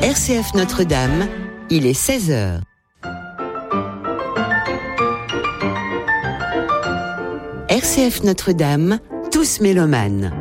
RCF Notre-Dame, il est 16h. RCF Notre-Dame, tous mélomanes.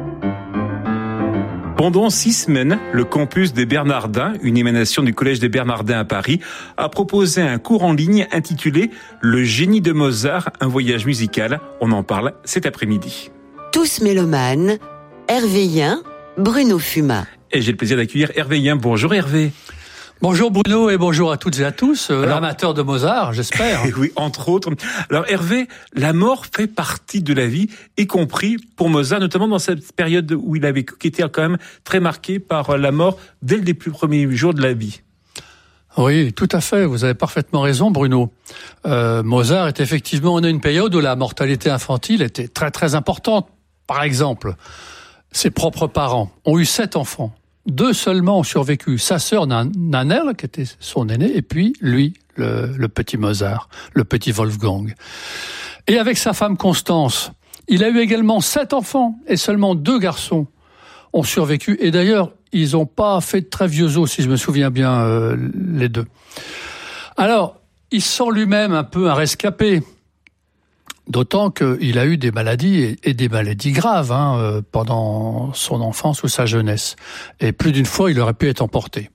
Pendant 6 semaines, le campus des Bernardins, une émanation du Collège des Bernardins à Paris, a proposé un cours en ligne intitulé « Le génie de Mozart, un voyage musical ». On en parle cet après-midi. Tous mélomanes, Hervé Yen, Bruno Fuma. Et j'ai le plaisir d'accueillir Hervé Yen. Bonjour Hervé. Bonjour Bruno et bonjour à toutes et à tous, amateurs de Mozart, j'espère. Oui, entre autres. Alors Hervé, la mort fait partie de la vie, y compris pour Mozart, notamment dans cette période où il a vécu, qui était quand même très marquée par la mort dès les plus premiers jours de la vie. Oui, tout à fait, vous avez parfaitement raison Bruno. Mozart est effectivement, on a une période où la mortalité infantile était très très importante. Par exemple, ses propres parents ont eu 7 enfants. 2 seulement ont survécu. Sa sœur Nannerl, qui était son aîné, et puis lui, le petit Mozart, le petit Wolfgang. Et avec sa femme Constance, il a eu également 7 enfants, et seulement 2 garçons ont survécu. Et d'ailleurs, ils n'ont pas fait de très vieux os, si je me souviens bien, les 2. Alors, il sent lui-même un peu un rescapé. D'autant qu'il a eu des maladies et des maladies graves pendant son enfance ou sa jeunesse. Et plus d'une fois, il aurait pu être emporté.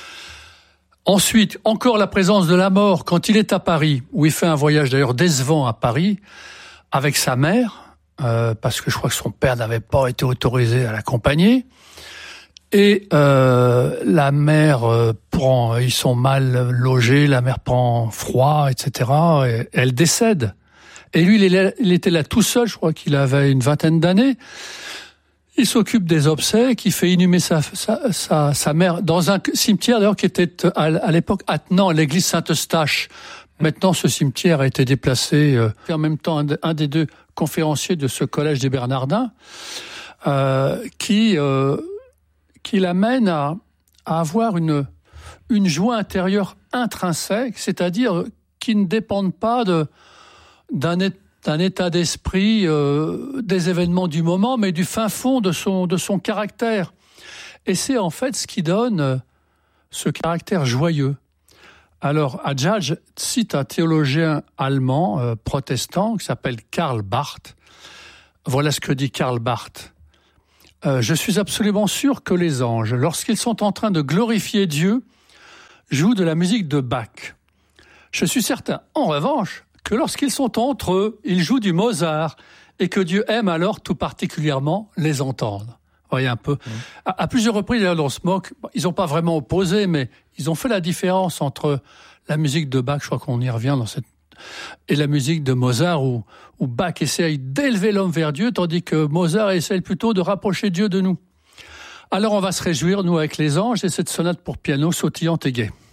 Ensuite, encore la présence de la mort quand il est à Paris, où il fait un voyage d'ailleurs décevant à Paris, avec sa mère, parce que je crois que son père n'avait pas été autorisé à l'accompagner. Et la mère ils sont mal logés, la mère prend froid, etc. Et elle décède. Et lui, il était là tout seul, je crois qu'il avait une vingtaine d'années. Il s'occupe des obsèques, il fait inhumer sa mère dans un cimetière d'ailleurs qui était à l'époque attenant à l'église Saint-Eustache. Maintenant, ce cimetière a été déplacé. En même temps, un des 2 conférenciers de ce collège des Bernardins, qui l'amène à avoir une joie intérieure intrinsèque, c'est-à-dire qui ne dépendent pas d'un état d'esprit, des événements du moment, mais du fin fond de son caractère. Et c'est en fait ce qui donne ce caractère joyeux. Alors, Adjadj cite un théologien allemand, protestant, qui s'appelle Karl Barth. Voilà ce que dit Karl Barth. Je suis absolument sûr que les anges, lorsqu'ils sont en train de glorifier Dieu, jouent de la musique de Bach. Je suis certain, en revanche, que lorsqu'ils sont entre eux, ils jouent du Mozart et que Dieu aime alors tout particulièrement les entendre. Vous voyez un peu. À plusieurs reprises, d'ailleurs, on se moque. Ils n'ont pas vraiment opposé, mais ils ont fait la différence entre la musique de Bach, je crois qu'on y revient et la musique de Mozart, où Bach essaye d'élever l'homme vers Dieu, tandis que Mozart essaye plutôt de rapprocher Dieu de nous. Alors on va se réjouir, nous, avec les anges, et cette sonate pour piano sautillante et gaie.